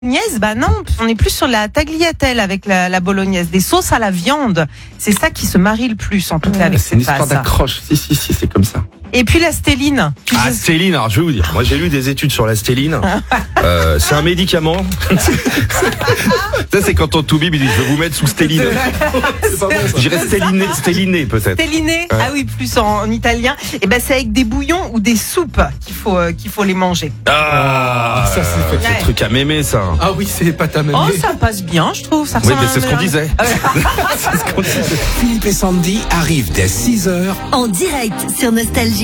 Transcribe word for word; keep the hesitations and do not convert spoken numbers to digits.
Bolognaise, bah non, on est plus sur la tagliatelle avec la, la bolognaise, des sauces à la viande. C'est ça qui se marie le plus, en tout cas, avec C'est une cette histoire pâte. d'accroche. Si, si, si, c'est comme ça. Et puis la stéline. Tu Ah, sais- stéline, alors je vais vous dire. Moi, j'ai lu des études sur la stéline. Euh, c'est un médicament. Ça, c'est quand on t'oublie, il dit, je vais vous mettre sous stéline. J'irais stéliner, stéliner peut-être. Stéliné, ah oui, plus en, en italien. Et ben c'est avec des bouillons ou des soupes qu'il faut euh, qu'il faut les manger. Ah, ça, c'est fait. c'est le truc à mémer, ça. Ah oui, c'est pas ta même. Oh, ça passe bien, je trouve. Ça Oui, ressemble mais à c'est un ce qu'on mélange. disait. Ah ouais. C'est ce qu'on disait. Philippe et Sandy arrivent dès six heures. En direct sur Nostalgie.